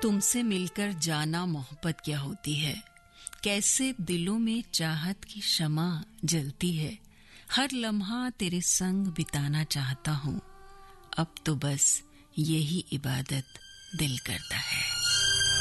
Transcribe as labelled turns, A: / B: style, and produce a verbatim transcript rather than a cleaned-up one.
A: तुमसे मिलकर जाना मोहब्बत क्या होती है, कैसे दिलों में चाहत की शमा जलती है। हर लम्हा तेरे संग बिताना चाहता हूँ, अब तो बस यही इबादत दिल करता है।